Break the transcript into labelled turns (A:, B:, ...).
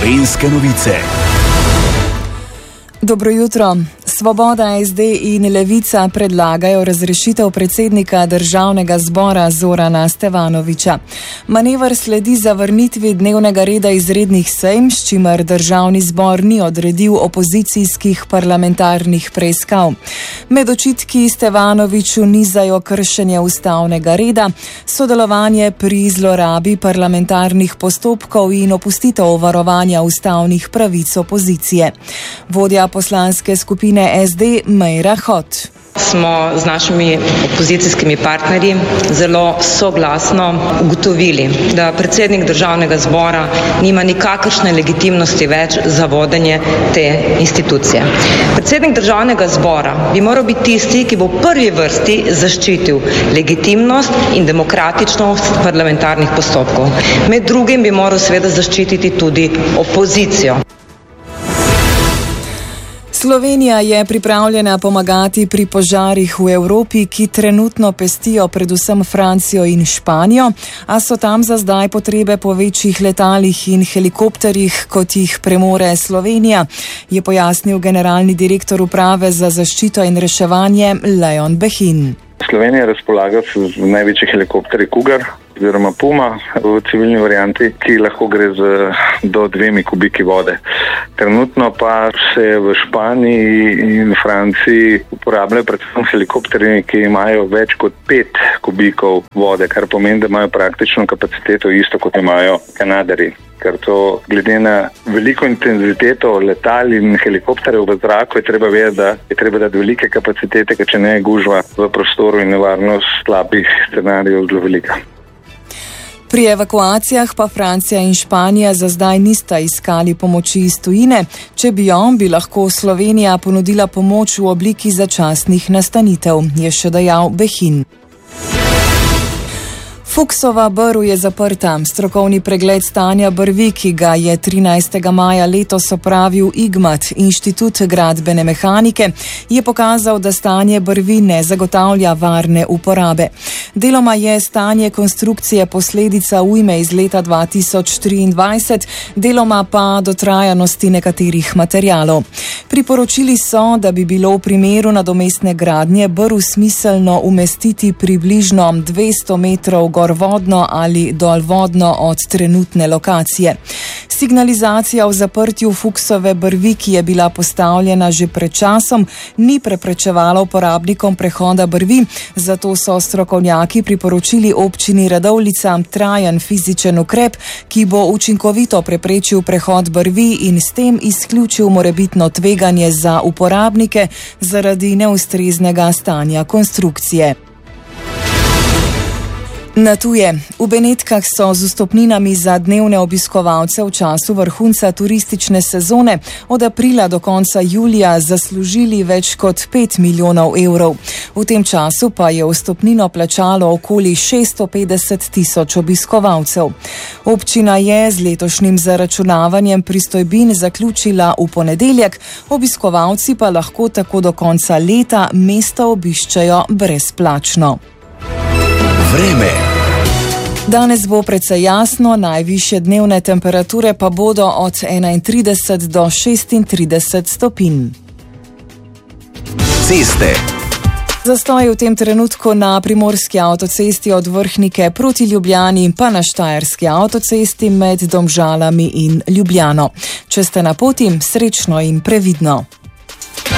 A: Slovenske novice. Dobro jutro. Svoboda, SD in Levica predlagajo razrešitev predsednika Državnega zbora Zorana Stevanovića. Manever sledi zavrnitvi dnevnega reda izrednih sejm, s čimer Državni zbor ni odredil opozicijskih parlamentarnih preiskav. Med očitki Stevanoviću nizajo kršenje ustavnega reda, sodelovanje pri zlorabi parlamentarnih postopkov in opustitev varovanja ustavnih pravic opozicije. Vodja poslanske skupine SD Meira Hot.
B: Smo z našimi opozicijskimi partnerji zelo soglasno ugotovili, da predsednik Državnega zbora nima nikakršne legitimnosti več za vodenje te institucije. Predsednik Državnega zbora bi moral biti tisti, ki bo v prvi vrsti zaščitil legitimnost in demokratičnost parlamentarnih postopkov. Med drugim bi moral seveda zaščititi tudi opozicijo.
A: Slovenija je pripravljena pomagati pri požarih v Evropi, ki trenutno pestijo predvsem Francijo in Španijo, a so tam za zdaj potrebe po večjih letalih in helikopterjih, kot jih premore Slovenija, je pojasnil generalni direktor Uprave za zaščito in reševanje Leon Behin.
C: Slovenija razpolaga z največji helikopterji Cougar oziroma Puma v civilni varianti, ki lahko gre do 2 kubiki vode. Trenutno pa se v Španiji in Franciji uporabljajo predvsem helikopterji, ki imajo več kot 5 kubikov vode, kar pomeni, da imajo praktično kapaciteto isto, kot imajo Kanadarji. Ker to glede na veliko intenziteto letal in helikopterjev v zraku je treba vedeti, da je treba dati velike kapacitete, ker če ne je gužva v prostoru in nevarnost slabih scenarijev zelo velika.
A: Pri evakuacijah pa Francija in Španija za zdaj nista iskali pomoči iz tujine. Če bi jo, bi lahko Slovenija ponudila pomoč v obliki začasnih nastanitev, je še dejal Behin. Fuksova brv je zaprta. Strokovni pregled stanja brvi, ki ga je 13. maja letos opravil IGMAT, Inštitut gradbene mehanike, je pokazal, da stanje brvi ne zagotavlja varne uporabe. Deloma je stanje konstrukcije posledica ujme iz leta 2023, deloma pa dotrajanosti nekaterih materialov. Priporočili so, da bi bilo v primeru nadomestne gradnje brv smiselno umestiti približno 200 metrov gorvodno ali dolvodno od trenutne lokacije. Signalizacija o zaprtju Fuksove brvi, ki je bila postavljena že pred časom, ni preprečevala uporabnikom prehoda brvi, zato so strokovnjaki priporočili občini Radovljica trajen fizičen ukrep, ki bo učinkovito preprečil prehod brvi in s tem izključil morebitno tveganje za uporabnike zaradi neustreznega stanja konstrukcije. Na tuje. V Benetkah so z vstopninami za dnevne obiskovalce v času vrhunca turistične sezone od aprila do konca julija zaslužili več kot 5 milijonov evrov. V tem času pa je vstopnino plačalo okoli 650 tisoč obiskovalcev. Občina je z letošnjim zaračunavanjem pristojbin zaključila v ponedeljek, obiskovalci pa lahko tako do konca leta mesto obiščejo brezplačno. Vreme. Danes bo precej jasno, najvišje dnevne temperature pa bodo od 31 do 36 stopinj. Ceste. Zastoj v tem trenutku na primorski avtocesti od Vrhnike proti Ljubljani, pa na štajerski avtocesti med Domžalami in Ljubljano. Če ste na poti, srečno in previdno.